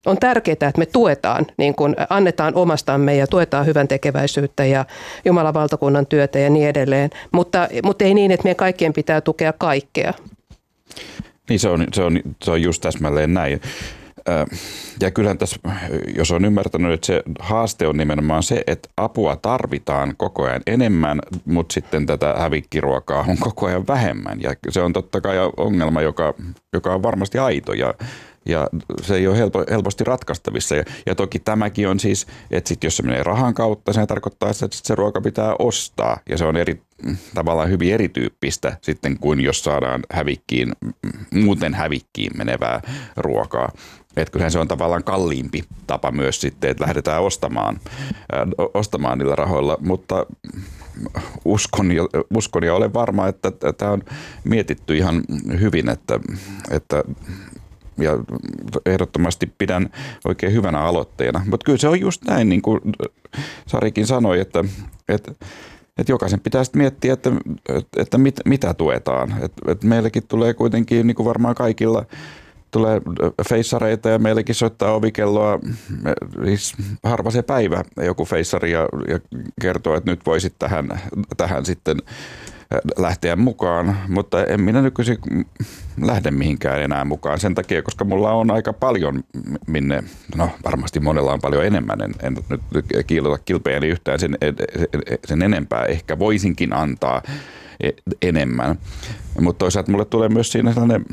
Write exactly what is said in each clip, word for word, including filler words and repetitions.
On tärkeää, että me tuetaan, niin kuin annetaan omastamme ja tuetaan hyvän tekeväisyyttä ja Jumalan valtakunnan työtä ja niin edelleen, mutta, mutta ei niin, että meidän kaikkien pitää tukea kaikkea. Niin se on, se on, se on just täsmälleen näin. Ja kyllähän tässä, jos on ymmärtänyt, että se haaste on nimenomaan se, että apua tarvitaan koko ajan enemmän, mutta sitten tätä hävikkiruokaa on koko ajan vähemmän. Ja se on totta kai ongelma, joka, joka on varmasti aito ja, ja se ei ole helpo, helposti ratkaistavissa. Ja, ja toki tämäkin on siis, että sit jos se menee rahan kautta, se tarkoittaa, että se ruoka pitää ostaa. Ja se on eri, tavallaan hyvin erityyppistä sitten kuin jos saadaan hävikkiin, muuten hävikkiin menevää ruokaa. Että kyllähän se on tavallaan kalliimpi tapa myös sitten, että lähdetään ostamaan, ää, ostamaan niillä rahoilla, mutta uskon ja, uskon ja olen varma, että tämä on mietitty ihan hyvin, että, että ja ehdottomasti pidän oikein hyvänä aloitteena. Mutta kyllä se on just näin, niin kuin Sarikin sanoi, että, että että jokaisen pitää sitten miettiä, että, että, että mit, mitä tuetaan. Että, että meilläkin tulee kuitenkin, niin kuin varmaan kaikilla, tulee feissareita ja meillekin soittaa ovikelloa, siis harva se päivä joku feissari ja, ja kertoo, että nyt voisit tähän, tähän sitten lähteä mukaan, mutta en minä nykyisin lähde mihinkään enää mukaan sen takia, koska mulla on aika paljon, minne, no varmasti monella on paljon enemmän, en, en nyt kiilota kilpeäni yhtään sen, sen enempää, ehkä voisinkin antaa enemmän, mutta toisaalta mulle tulee myös siinä sellainen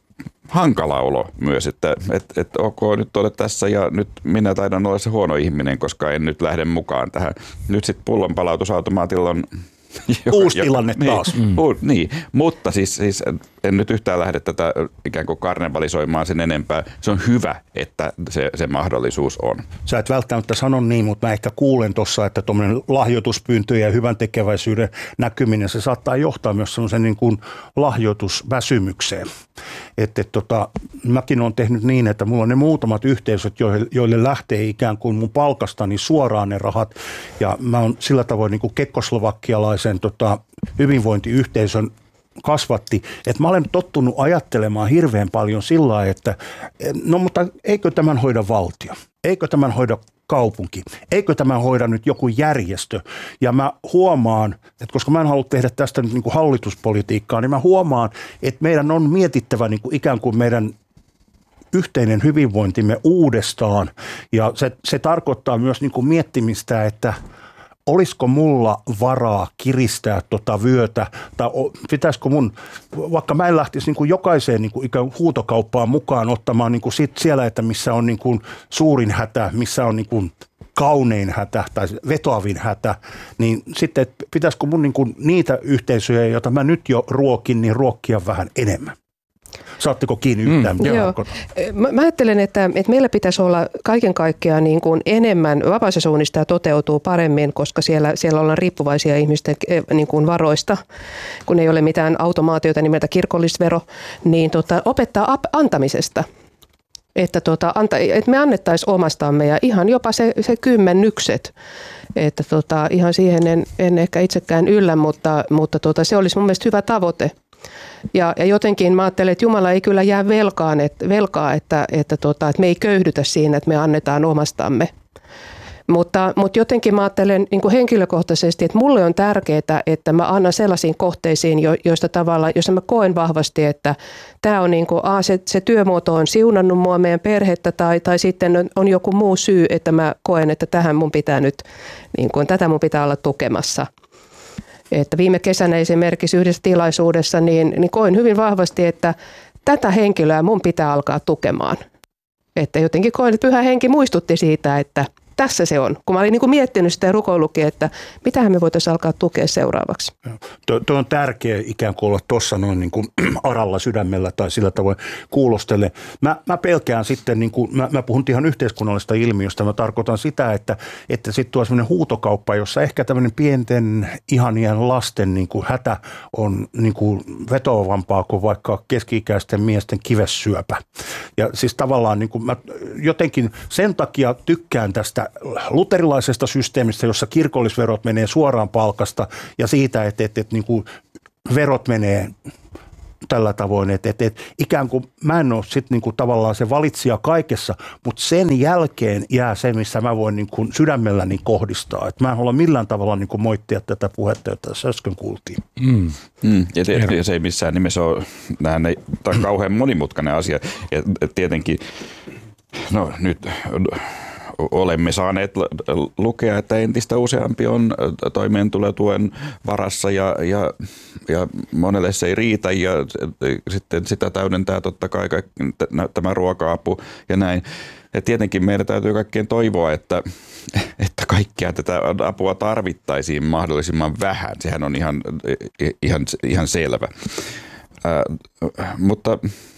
hankala olo myös, että et, et ok, nyt olet tässä ja nyt minä taidan olla se huono ihminen, koska en nyt lähde mukaan tähän. Nyt sitten pullonpalautusautomaatilla on uusi tilanne taas. Niin, mm. u, niin, mutta siis, siis en nyt yhtään lähde tätä ikään kuin karnevalisoimaan sen enempää. Se on hyvä, että se, se mahdollisuus on. Sä et välttämättä sano niin, mutta mä ehkä kuulen tuossa, että tuommoinen lahjoituspyyntö ja hyvän tekeväisyyden näkyminen, se saattaa johtaa myös semmoisen niin kuin lahjoitusväsymykseen. Että et, tota, mäkin olen tehnyt niin, että mulla on ne muutamat yhteisöt, joille, joille lähtee ikään kuin mun palkastani suoraan ne rahat. Ja mä oon sillä tavoin niin kuin kekkoslovakkialaisen tota, hyvinvointiyhteisön kasvatti, että mä olen tottunut ajattelemaan hirveän paljon sillä lailla, että no mutta eikö tämän hoida valtio? Eikö tämän hoida kaupunki? Eikö tämän hoida nyt joku järjestö? Ja mä huomaan, että koska mä en halua tehdä tästä nyt niin kuin hallituspolitiikkaa, niin mä huomaan, että meidän on mietittävä niin kuin ikään kuin meidän yhteinen hyvinvointimme uudestaan. Ja se, se tarkoittaa myös niin kuin miettimistä, että olisiko mulla varaa kiristää tota vyötä, tai pitäisikö mun, vaikka mä en lähtisi niin kuin jokaiseen niin kuin ikään huutokauppaan mukaan ottamaan niin kuin sit siellä, että missä on niin kuin suurin hätä, missä on niin kuin kaunein hätä tai vetoavin hätä, niin sitten pitäisikö mun niin kuin niitä yhteisöjä, joita mä nyt jo ruokin, niin ruokkia vähän enemmän. Saatteko kiinni yhtään? Mm, joo. Mä, mä ajattelen, että, että meillä pitäisi olla kaiken kaikkiaan niin kuin enemmän, vapaus- ja suunnistaa toteutuu paremmin, koska siellä, siellä ollaan riippuvaisia ihmisten niin kuin varoista, kun ei ole mitään automaatiota nimeltä kirkollisvero, niin tota, opettaa ap- antamisesta. Että, tota, anta, että me annettaisiin omastamme ja ihan jopa se, se kymmenykset. Että tota, ihan siihen en, en ehkä itsekään yllä, mutta, mutta tota, se olisi mun mielestä hyvä tavoite. Ja, ja jotenkin mä ajattelen, että Jumala ei kyllä jää velkaan, että, velkaa, että, että, tota, että me ei köyhdytä siinä, että me annetaan omastamme. Mutta, mutta jotenkin mä ajattelen niin kuin henkilökohtaisesti, että mulle on tärkeää, että mä annan sellaisiin kohteisiin, joista tavallaan, joissa mä koen vahvasti, että tämä on niin kuin, a, se, se työmuoto on siunannut mua, meidän perhettä, tai, tai sitten on, on joku muu syy, että mä koen, että tähän mun pitää nyt, niin kuin, tätä mun pitää olla tukemassa. Että viime kesänä esimerkiksi yhdessä tilaisuudessa, niin, niin koin hyvin vahvasti, että tätä henkilöä mun pitää alkaa tukemaan. Että jotenkin koin, että Pyhä Henki muistutti siitä, että tässä se on. Kun mä olin niin kuin miettinyt sitä ja rukoillutkin, että mitähän me voitaisiin alkaa tukea seuraavaksi. Tuo, tuo on tärkeä ikään kuin olla tuossa noin niin kuin aralla sydämellä tai sillä tavoin kuulostele. Mä, mä pelkään sitten, niin kuin, mä, mä puhun ihan yhteiskunnallisesta ilmiöstä, mä tarkoitan sitä, että, että sitten tuo sellainen huutokauppa, jossa ehkä tämmöinen pienten ihanien lasten niin kuin hätä on niin kuin vetoavampaa kuin vaikka keski-ikäisten miesten kivessyöpä. Ja siis tavallaan niin kuin mä jotenkin sen takia tykkään tästä luterilaisesta systeemistä, jossa kirkollisverot menee suoraan palkasta ja siitä, että, että, että niin kuin verot menee tällä tavoin, että et, et, ikään kuin mä en ole sitten niinku tavallaan se valitsija kaikessa, mutta sen jälkeen jää se, missä mä voin niinku sydämelläni kohdistaa. Et mä en halua millään tavalla niinku moittia tätä puhetta, jota tässä äsken kuultiin. Mm. Mm. Ja tietysti se ei missään nimessä ole, tämä on kauhean monimutkainen asia. Ja tietenkin, no nyt olemme saaneet lukea, että entistä useampi on toimeentulotuen varassa ja, ja, ja monelle se ei riitä ja sitten sitä täydentää totta kai tämä ruoka-apu ja näin. Ja tietenkin meidän täytyy kaikkien toivoa, että, että kaikkea tätä apua tarvittaisiin mahdollisimman vähän. Sehän on ihan, ihan, ihan selvä. Äh, mutta...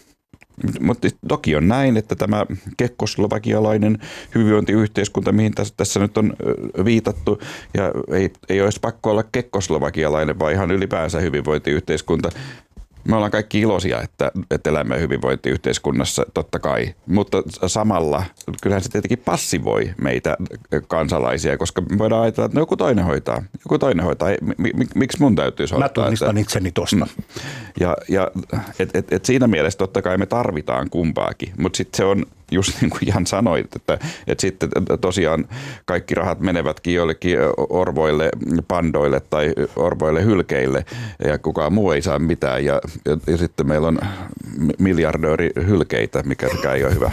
Mutta toki on näin, että tämä kekkoslovakialainen hyvinvointiyhteiskunta, mihin tässä, tässä nyt on viitattu, ja ei, ei olisi pakko olla kekkoslovakialainen, vaan ihan ylipäänsä hyvinvointiyhteiskunta. Me ollaan kaikki iloisia, että, että elämme hyvinvointiyhteiskunnassa, totta kai, mutta samalla kyllähän se tietenkin passivoi meitä kansalaisia, koska me voidaan ajatella, että no joku toinen hoitaa, joku toinen hoitaa, miksi mun täytyisi hoitaa? Mä tunnistan itseni tosta. Ja, ja et, et, et siinä mielessä totta kai me tarvitaan kumpaakin, mutta sitten se on just niin kuin Jan sanoit, että, että sitten tosiaan kaikki rahat menevätkin joillekin orvoille, pandoille tai orvoille hylkeille ja kukaan muu ei saa mitään ja, ja, ja sitten meillä on miljardööri hylkeitä, mikä ei ole hyvä.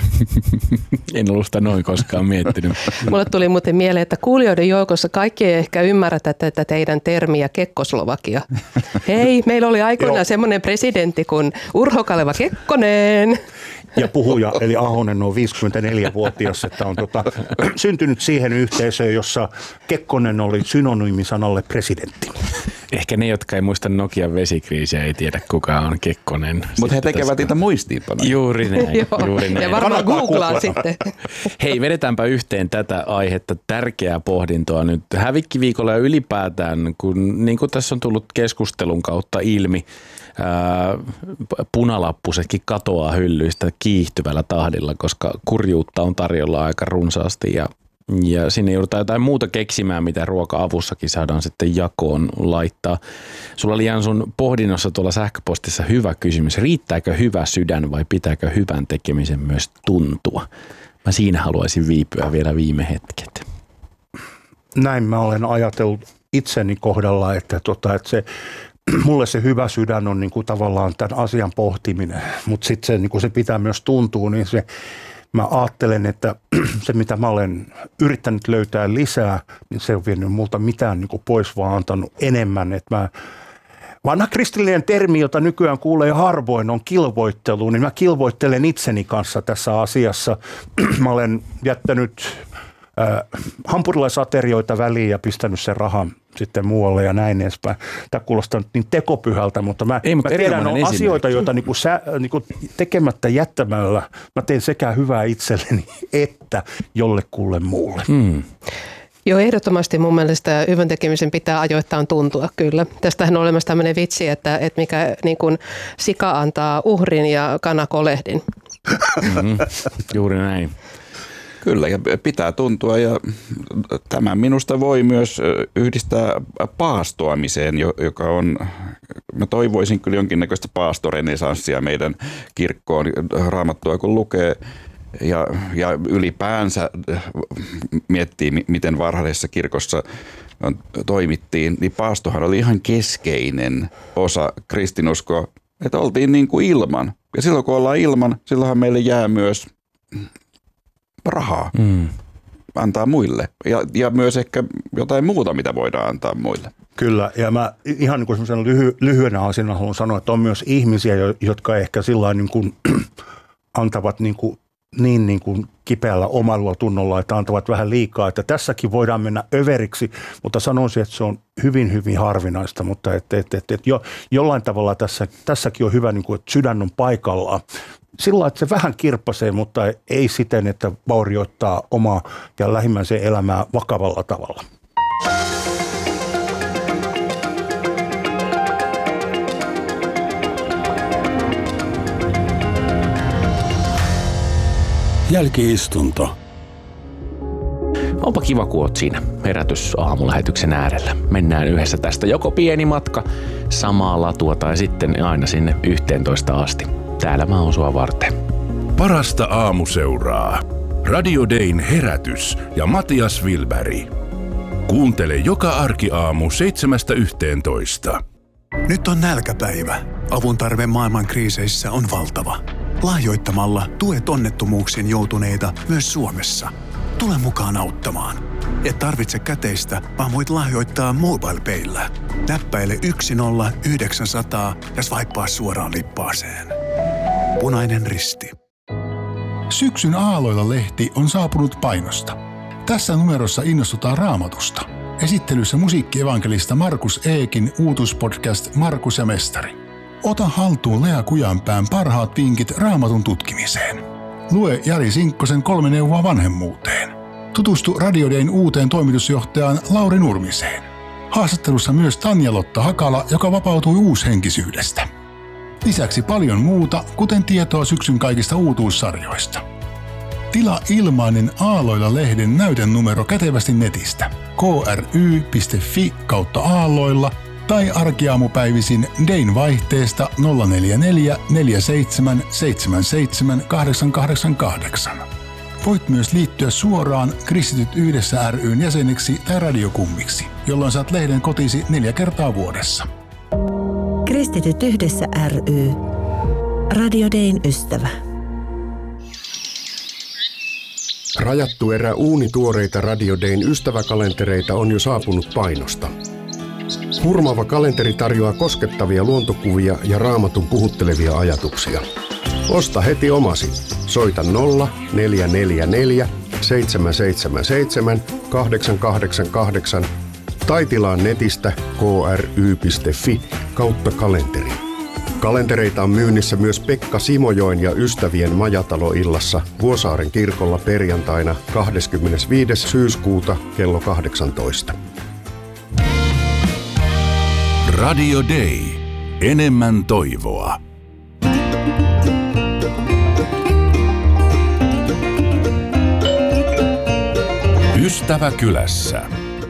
En ollut sitä noin koskaan miettinyt. Mulle tuli muuten mieleen, että kuulijoiden joukossa kaikki ei ehkä ymmärrä tätä teidän termiä Kekkoslovakia. Hei, meillä oli aikoinaan semmoinen presidentti kuin Urho Kaleva Kekkonen. Ja puhuja, eli Ahonen on viisikymmentäneljävuotias, että on tota, syntynyt siihen yhteisöön, jossa Kekkonen oli synonyymi sanalle presidentti. Ehkä ne, jotka ei muista Nokian vesikriisiä, ei tiedä kuka on Kekkonen. Mutta he tekevät niitä muistiinpanoja. Juuri näin. juuri näin. Ja varmaan googlaa sitten. Hei, vedetäänpä yhteen tätä aihetta, tärkeää pohdintoa nyt hävikkiviikolla ja ylipäätään, kun niin kuin tässä on tullut keskustelun kautta ilmi, ää, punalappusetkin katoaa hyllyistä kiihtyvällä tahdilla, koska kurjuutta on tarjolla aika runsaasti ja Ja sinne joudutaan jotain muuta keksimään, mitä ruoka-avussakin saadaan sitten jakoon laittaa. Sulla oli Jan sun pohdinnossa tuolla sähköpostissa hyvä kysymys. Riittääkö hyvä sydän vai pitääkö hyvän tekemisen myös tuntua? Mä siinä haluaisin viipyä vielä viime hetket. Näin mä olen ajatellut itseni kohdalla, että, tota, että se, mulle se hyvä sydän on niin kuin tavallaan tämän asian pohtiminen, mutta sitten se, niin se pitää myös tuntua, niin se mä ajattelen, että se mitä mä olen yrittänyt löytää lisää, niin se on vienyt multa mitään niin kuin pois, vaan antanut enemmän. Että mä, vanha kristillinen termi, jota nykyään kuulee harvoin, on kilvoittelu, niin mä kilvoittelen itseni kanssa tässä asiassa. Mä olen jättänyt äh, hampurilaisaterioita väliin ja pistänyt sen rahan sitten muualle ja näin edespäin. Tämä kuulostaa niin tekopyhältä, mutta mä, Ei, mutta mä tiedän on asioita, joita niinku sä, niinku tekemättä jättämällä mä teen sekä hyvää itselleni että jollekulle muulle. Hmm. Joo, ehdottomasti mun mielestä hyvän tekemisen pitää ajoittain tuntua, kyllä. Tästähän on olemassa tämmöinen vitsi, että, että mikä niin kuin sika antaa uhrin ja kana kolehdin. Mm-hmm. Juuri näin. Kyllä, ja pitää tuntua, ja tämä minusta voi myös yhdistää paastoamiseen, joka on, mä toivoisin kyllä jonkinnäköistä paastorenesanssia meidän kirkkoon, Raamattua kun lukee, ja, ja ylipäänsä miettii, miten varhaisessa kirkossa toimittiin, niin paastohan oli ihan keskeinen osa kristinuskoa, että oltiin niin kuin ilman. Ja silloin kun ollaan ilman, silloinhan meille jää myös rahaa mm. antaa muille ja, ja myös ehkä jotain muuta, mitä voidaan antaa muille. Kyllä, ja mä ihan niin kuin semmoisen lyhy, lyhyenä asiana haluan sanoa, että on myös ihmisiä, jotka ehkä sillä niin kuin antavat niin, kuin, niin, niin kuin kipeällä omalla tunnolla, että antavat vähän liikaa, että tässäkin voidaan mennä överiksi, mutta sanoisin, että se on hyvin, hyvin harvinaista, mutta että, että, että, että jo, jollain tavalla tässä, tässäkin on hyvä, niin kuin, että sydän on paikallaan. Sillä että se vähän kirppasee, mutta ei siten, että vaurioittaa omaa ja lähimmäisen elämää vakavalla tavalla. Jälki-istunto. Onpa kiva, kun oot siinä herätysaamulähetyksen äärellä. Mennään yhdessä tästä joko pieni matka samaa latua tai sitten aina sinne yhteentoista asti. Täällä mä oon sua varten. Parasta aamuseuraa. Radio Dayn herätys ja Matias Wilberg. Kuuntele joka arkiaamu seitsemästä yhteentoista. Nyt on nälkäpäivä. Avun tarve maailman kriiseissä on valtava. Lahjoittamalla tuet onnettomuuksiin joutuneita myös Suomessa. Tule mukaan auttamaan. Et tarvitse käteistä, vaan voit lahjoittaa MobilePayllä. Näppäile yksi nolla yhdeksän nolla nolla ja swipea suoraan lippaaseen. Punainen Risti. Syksyn Aalloilla-lehti on saapunut painosta. Tässä numerossa innostutaan Raamatusta. Esittelyssä musiikkievankelista Markus Eekin uutuspodcast Markus ja Mestari. Ota haltuun Lea Kujanpään parhaat vinkit Raamatun tutkimiseen. Lue Jari Sinkkosen kolme neuvoa vanhemmuuteen. Tutustu Radio Dayn uuteen toimitusjohtajaan Lauri Nurmiseen. Haastattelussa myös Tanja-Lotta Hakala, joka vapautui uushenkisyydestä. Lisäksi paljon muuta, kuten tietoa syksyn kaikista uutuussarjoista. Tilaa ilmainen Aalloilla-lehden näytennumero kätevästi netistä kry.fi kautta aalloilla tai arkiaamupäivisin Dayn vaihteesta nolla neljä neljä neljä seitsemän seitsemän seitsemän kahdeksan kahdeksan kahdeksan. Voit myös liittyä suoraan Kristityt yhdessä ry:n jäseneksi tai radiokummiksi, jolloin saat lehden kotisi neljä kertaa vuodessa. Kristityt yhdessä ry. Radio Dayn ystävä. Rajattu erä uunituoreita Radio Dayn ystäväkalentereita on jo saapunut painosta. Hurmaava kalenteri tarjoaa koskettavia luontokuvia ja Raamatun puhuttelevia ajatuksia. Osta heti omasi. Soita nolla neljä neljä neljä seitsemän seitsemän seitsemän kahdeksan kahdeksan kahdeksan tai tilaa netistä kry.fi kautta kalenteri. Kalentereita on myynnissä myös Pekka Simojoen ja ystävien majataloillassa Vuosaaren kirkolla perjantaina kahdeskymmenesviides syyskuuta kello kahdeksantoista. Radio Day. Enemmän toivoa. Ystävä kylässä.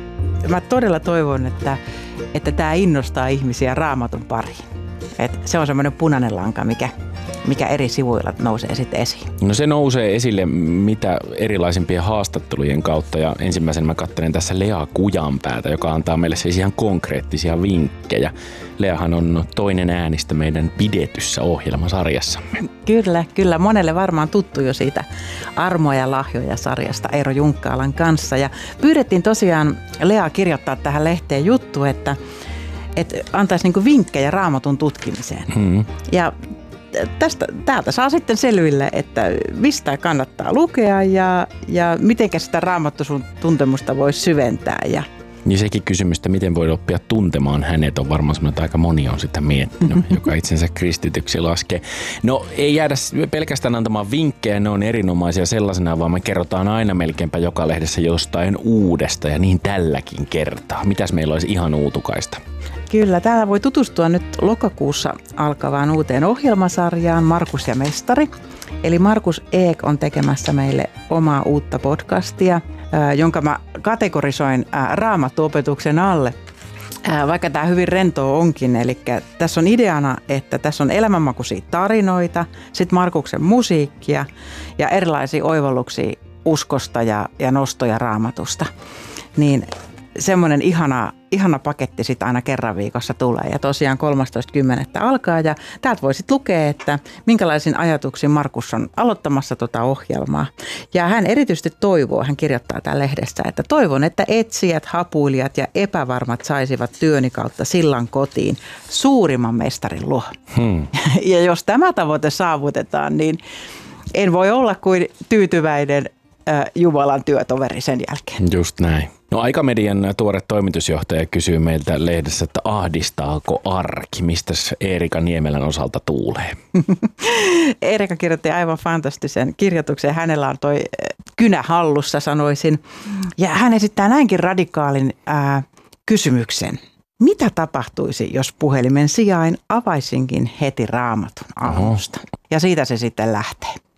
Mä todella toivon, että, että tämä innostaa ihmisiä Raamatun pariin. Et se on semmoinen punainen lanka, mikä, mikä eri sivuilla nousee sitten esiin. No se nousee esille mitä erilaisimpien haastattelujen kautta ja ensimmäisen mä katselen tässä Lea Kujanpäätä, joka antaa meille siis ihan konkreettisia vinkkejä. Leahan on toinen äänistä meidän pidetyssä ohjelmasarjassamme. Kyllä, kyllä. Monelle varmaan tuttu jo siitä Armoja ja lahjoja -sarjasta Eero Junkkaalan kanssa. Ja pyydettiin tosiaan Lea kirjoittaa tähän lehteen juttu, että että antaisi niinku vinkkejä Raamatun tutkimiseen. Hmm. Ja tästä, täältä saa sitten selville, että mistä kannattaa lukea ja, ja miten sitä Raamatun tuntemusta voisi syventää. Ja Niin sekin kysymys, että miten voi oppia tuntemaan hänet, on varmaan semmoinen, että aika moni on sitä miettinyt, joka itsensä kristityksi laskee. No ei jäädä pelkästään antamaan vinkkejä, ne on erinomaisia sellaisena, vaan me kerrotaan aina melkeinpä joka lehdessä jostain uudesta ja niin tälläkin kertaa. Mitäs meillä olisi ihan uutukaista? Kyllä, täällä voi tutustua nyt lokakuussa alkavaan uuteen ohjelmasarjaan Markus ja Mestari. Eli Markus Eek on tekemässä meille omaa uutta podcastia, jonka mä kategorisoin Raamattuopetuksen alle, vaikka tämä hyvin rentoa onkin. Eli tässä on ideana, että tässä on elämänmakuisia tarinoita, sitten Markuksen musiikkia ja erilaisia oivalluksia uskosta ja, ja nostoja Raamatusta. Niin semmoinen ihana, ihana paketti sitten aina kerran viikossa tulee ja tosiaan kolmastoista kymmenettä alkaa ja täältä voi sitten lukea, että minkälaisin ajatuksin Markus on aloittamassa tuota ohjelmaa. Ja hän erityisesti toivoo, hän kirjoittaa täällä lehdessä, että toivon, että etsijät, hapuilijat ja epävarmat saisivat työni kautta sillan kotiin suurimman mestarin luo. Hmm. Ja jos tämä tavoite saavutetaan, niin en voi olla kuin tyytyväinen äh, Jumalan työtoveri sen jälkeen. Just näin. No Aikamedian tuore toimitusjohtaja kysyy meiltä lehdessä, että ahdistaako arki? Mistäs Eerika Niemelän osalta tuulee? Eerika kirjoitti aivan fantastisen kirjoituksen. Hänellä on toi kynä hallussa, sanoisin. Ja hän esittää näinkin radikaalin ää, kysymyksen. Mitä tapahtuisi, jos puhelimen sijain avaisinkin heti Raamatun aamusta? Ja siitä se sitten lähtee.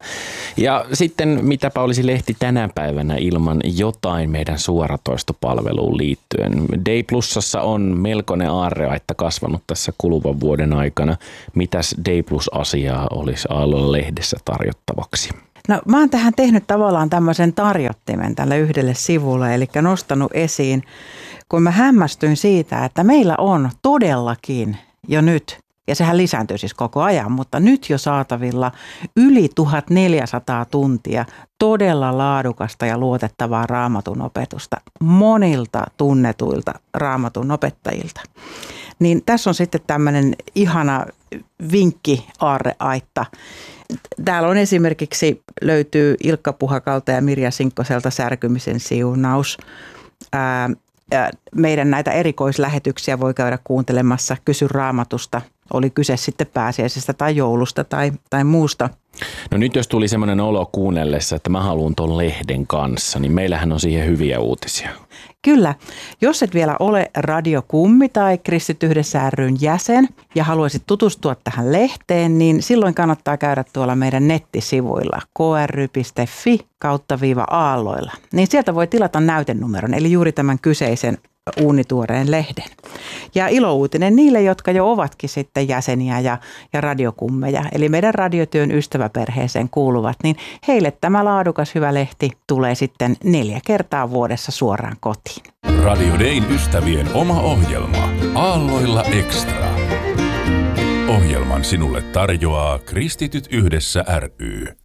Ja sitten mitäpä olisi lehti tänä päivänä ilman jotain meidän suoratoistopalveluun liittyen. Day Plusassa on melkoinen aarreaitta kasvanut tässä kuluvan vuoden aikana. Mitäs Day Plus-asiaa olisi Aalloilla-lehdessä tarjottavaksi? No mä oon tähän tehnyt tavallaan tämmöisen tarjottimen tälle yhdelle sivulle, eli nostanut esiin, kun mä hämmästyin siitä, että meillä on todellakin jo nyt, ja sehän lisääntyy siis koko ajan, mutta nyt jo saatavilla yli tuhatneljäsataa tuntia todella laadukasta ja luotettavaa raamatun opetusta monilta tunnetuilta raamatun opettajilta. Niin tässä on sitten tämmöinen ihana vinkki aarreaitta. Täällä on esimerkiksi, löytyy Ilkka Puhakalta ja Mirja Sinkkoselta Särkymisen siunaus. Ää, meidän näitä erikoislähetyksiä voi käydä kuuntelemassa Kysy Raamatusta. Oli kyse sitten pääsiäisestä tai joulusta tai, tai muusta. No nyt jos tuli semmoinen olo kuunnellessa, että mä haluan ton lehden kanssa, niin meillähän on siihen hyviä uutisia. Kyllä. Jos et vielä ole Radiokummi tai Kristit yhdessä ry:n jäsen ja haluaisit tutustua tähän lehteen, niin silloin kannattaa käydä tuolla meidän nettisivuilla k r y piste f i kautta viiva aalloilla. Niin sieltä voi tilata näytenumeron, eli juuri tämän kyseisen uunituoreen lehden. Ja ilouutinen niille, jotka jo ovatkin sitten jäseniä ja, ja radiokummeja, eli meidän radiotyön ystäväperheeseen kuuluvat, niin heille tämä laadukas hyvä lehti tulee sitten neljä kertaa vuodessa suoraan kotiin. Radio Dayn ystävien oma ohjelma Aalloilla Extra. Ohjelman sinulle tarjoaa Kristityt yhdessä ry.